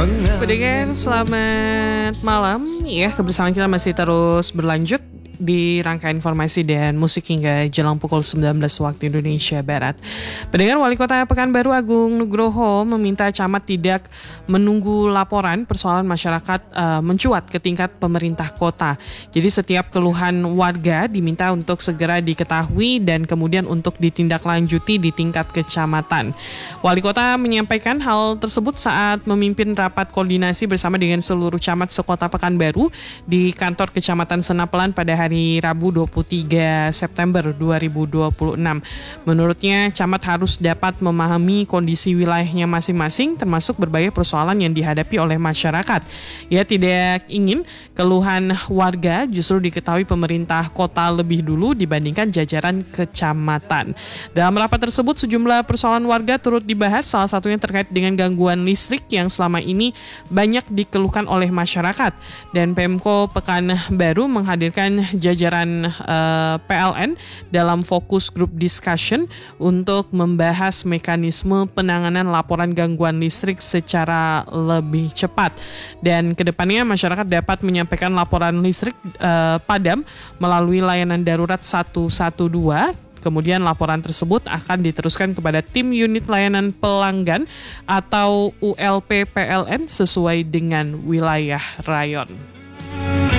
Pendengar, selamat malam. Ya, kebersamaan kita masih terus berlanjut di rangkaian informasi dan musik hingga jelang pukul 19 waktu Indonesia Barat. Pendengar, Wali Kota Pekanbaru Agung Nugroho meminta camat tidak menunggu laporan persoalan masyarakat mencuat ke tingkat pemerintah kota. Jadi setiap keluhan warga diminta untuk segera diketahui dan kemudian untuk ditindaklanjuti di tingkat kecamatan. Wali Kota menyampaikan hal tersebut saat memimpin rapat koordinasi bersama dengan seluruh camat sekota Pekanbaru di kantor Kecamatan Senapelan pada hari Rabu 23 September 2026. Menurutnya, camat harus dapat memahami kondisi wilayahnya masing-masing termasuk berbagai persoalan yang dihadapi oleh masyarakat. Ia tidak ingin keluhan warga justru diketahui pemerintah kota lebih dulu dibandingkan jajaran kecamatan. Dalam rapat tersebut, sejumlah persoalan warga turut dibahas, salah satunya terkait dengan gangguan listrik yang selama ini banyak dikeluhkan oleh masyarakat. Dan Pemko Pekanbaru menghadirkan jajaran PLN dalam fokus group discussion untuk membahas mekanisme penanganan laporan gangguan listrik secara lebih cepat. Dan kedepannya masyarakat dapat menyampaikan laporan listrik padam melalui layanan darurat 112. Kemudian laporan tersebut akan diteruskan kepada tim unit layanan pelanggan atau ULP PLN sesuai dengan wilayah rayon.